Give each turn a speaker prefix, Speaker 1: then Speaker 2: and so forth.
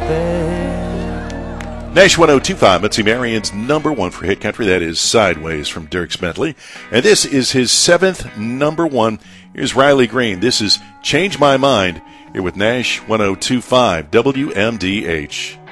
Speaker 1: Nash 1025, Mitzi Marion's number one for hit country. That is Sideways from Dierks Bentley. And this is his seventh number one. Here's Riley Green. This is Change My Mind here with Nash 1025 WMDH.